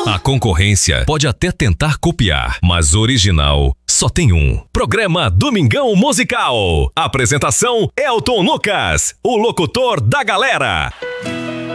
A concorrência pode até tentar copiar, mas original só tem um. Programa Domingão Musical. Apresentação Elton Lucas, o locutor da galera.